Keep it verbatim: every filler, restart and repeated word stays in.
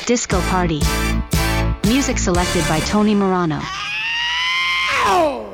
Disco Party. Music selected by Tony Morano. Ow!